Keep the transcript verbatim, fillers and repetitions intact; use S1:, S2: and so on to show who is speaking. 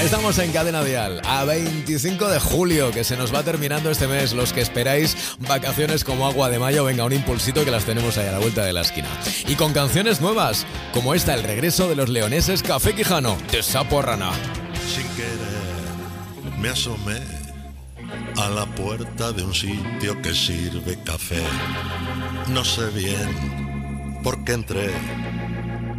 S1: Estamos en Cadena Dial, a veinticinco de julio, que se nos va terminando este mes. Los que esperáis vacaciones como agua de mayo, venga, un impulsito que las tenemos ahí a la vuelta de la esquina. Y con canciones nuevas, como esta, el regreso de los leoneses Café Quijano, de Sapo Rana.
S2: Sin querer me asomé a la puerta de un sitio que sirve café. No sé bien por qué entré,